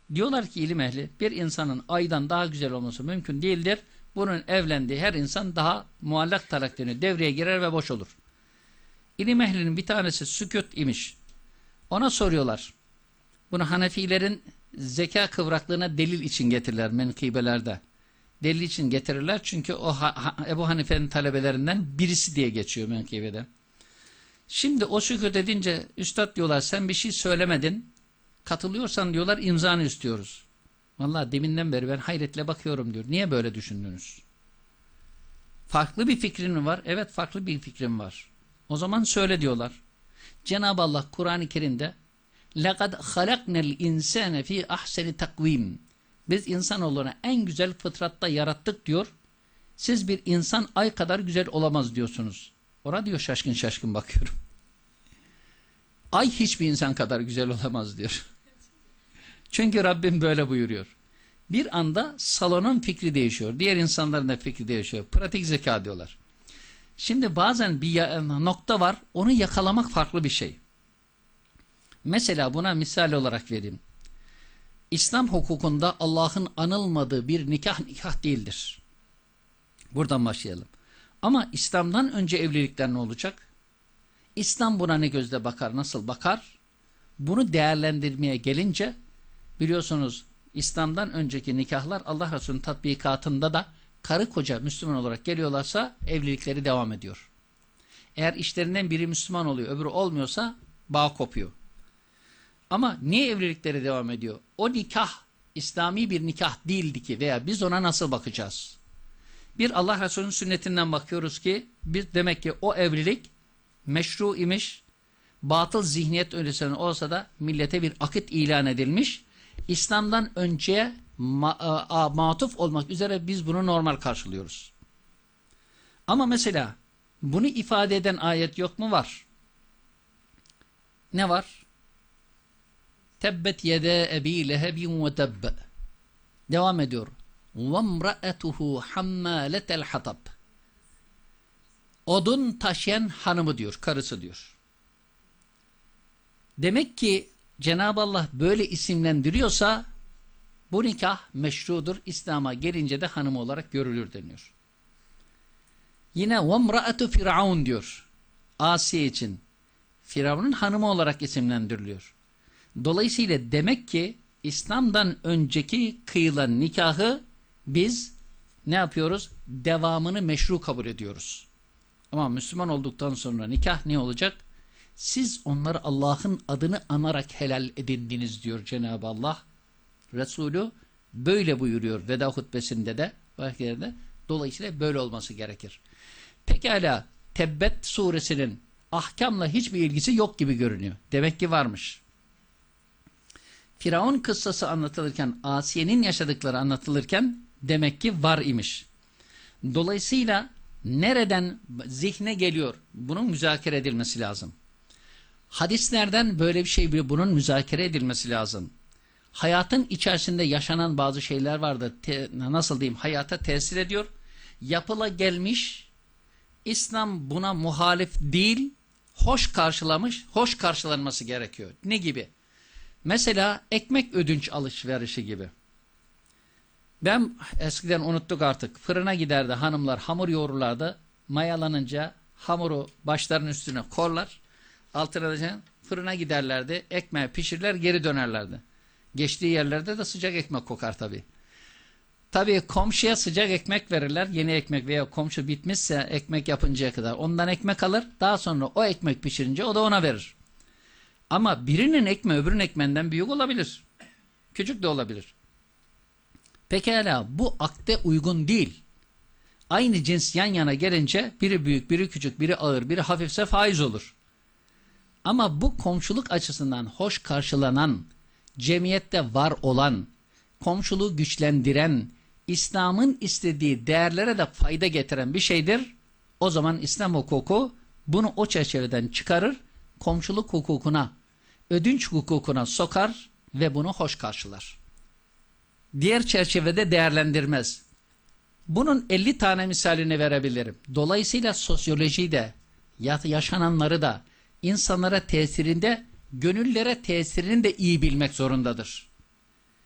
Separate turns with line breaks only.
Diyorlar ki ilim ehli, bir insanın aydan daha güzel olması mümkün değildir. Bunun evlendiği her insan daha muallak talaklarını devreye girer ve boş olur. İlim ehlinin bir tanesi sükût imiş. Ona soruyorlar. Bunu Hanefilerin zeka kıvraklığına delil için getirirler menkıbelerde. Delil için getirirler çünkü o Ebu Hanife'nin talebelerinden birisi diye geçiyor menkıbede. Şimdi o sükût edince üstad diyorlar sen bir şey söylemedin. Katılıyorsan diyorlar imzanı istiyoruz. Vallahi deminden beri ben hayretle bakıyorum diyor. Niye böyle düşündünüz? Farklı bir fikrin mi var? Evet farklı bir fikrim var. O zaman söyle diyorlar. Cenab-ı Allah Kur'an-ı Kerim'de لَقَدْ خَلَقْنَا الْاِنْسَانَ ف۪ي اَحْسَنِ تَقْو۪يمٍ Biz insanoğluna en güzel fıtratta yarattık diyor. Siz bir insan ay kadar güzel olamaz diyorsunuz. Ona diyor şaşkın şaşkın bakıyorum. Ay hiçbir insan kadar güzel olamaz diyor. Çünkü Rabbim böyle buyuruyor. Bir anda salonun fikri değişiyor. Diğer insanların da fikri değişiyor. Pratik zeka diyorlar. Şimdi bazen bir nokta var. Onu yakalamak farklı bir şey. Mesela buna misal olarak vereyim. İslam hukukunda Allah'ın anılmadığı bir nikah değildir. Buradan başlayalım. Ama İslam'dan önce evlilikler ne olacak? İslam buna ne gözle bakar, nasıl bakar? Bunu değerlendirmeye gelince biliyorsunuz İslam'dan önceki nikahlar Allah Resulü'nün tatbikatında da karı koca Müslüman olarak geliyorlarsa evlilikleri devam ediyor. Eğer işlerinden biri Müslüman oluyor, öbürü olmuyorsa bağ kopuyor. Ama niye evlilikleri devam ediyor? O nikah İslami bir nikah değildi ki veya biz ona nasıl bakacağız? Bir Allah Resulü'nün sünnetinden bakıyoruz ki biz demek ki o evlilik meşru imiş, batıl zihniyet öylesine olsa da millete bir akit ilan edilmiş. İslam'dan önce matuf olmak üzere biz bunu normal karşılıyoruz. Ama mesela bunu ifade eden ayet yok mu? Var. Ne var? Tebbet yede ebi lehebin ve tebbe. Devam ediyor. وَمْرَأَتُهُ حَمَّالَةَ الْحَطَبِ Odun taşıyan hanımı diyor, karısı diyor. Demek ki Cenab-ı Allah böyle isimlendiriyorsa bu nikah meşrudur. İslam'a gelince de hanım olarak görülür deniyor. Yine وَمْرَأَتُ Firavun diyor. Asiye için. Firavun'un hanımı olarak isimlendiriliyor. Dolayısıyla demek ki İslam'dan önceki kıyılan nikahı biz ne yapıyoruz? Devamını meşru kabul ediyoruz. Ama Müslüman olduktan sonra nikah ne olacak? Siz onları Allah'ın adını anarak helal edindiniz diyor Cenab-ı Allah. Resulü böyle buyuruyor veda hutbesinde de. Dolayısıyla böyle olması gerekir. Pekala Tebbet suresinin ahkamla hiçbir ilgisi yok gibi görünüyor. Demek ki varmış. Firavun kıssası anlatılırken, Asiye'nin yaşadıkları anlatılırken demek ki var imiş. Dolayısıyla nereden zihne geliyor? Bunun müzakere edilmesi lazım. Hadislerden böyle bir şey, bunun müzakere edilmesi lazım. Hayatın içerisinde yaşanan bazı şeyler vardır. Nasıl diyeyim? Hayata tesir ediyor. Yapıla gelmiş. İslam buna muhalif değil, hoş karşılamış, hoş karşılanması gerekiyor. Ne gibi? Mesela ekmek ödünç alışverişi gibi. Ben eskiden unuttuk artık. Fırına giderdi hanımlar, hamur yoğururlardı. Mayalanınca hamuru başlarının üstüne korlar. Altına da fırına giderlerdi. Ekmeği pişirirler, geri dönerlerdi. Geçtiği yerlerde de sıcak ekmek kokar tabii. Tabii komşuya sıcak ekmek verirler. Yeni ekmek veya komşu bitmişse ekmek yapıncaya kadar ondan ekmek alır. Daha sonra o ekmek pişirince o da ona verir. Ama birinin ekmeği öbürünün ekmeğinden büyük olabilir. Küçük de olabilir. Pekala bu akde uygun değil. Aynı cins yan yana gelince biri büyük, biri küçük, biri ağır, biri hafifse faiz olur. Ama bu komşuluk açısından hoş karşılanan, cemiyette var olan, komşuluğu güçlendiren, İslam'ın istediği değerlere de fayda getiren bir şeydir. O zaman İslam hukuku bunu o çerçeveden çıkarır, komşuluk hukukuna, ödünç hukukuna sokar ve bunu hoş karşılar. Diğer çerçevede değerlendirmez. Bunun 50 tane misalini verebilirim. Dolayısıyla sosyolojiyi de, yaşananları da, insanlara tesirinde, gönüllere tesirini de iyi bilmek zorundadır.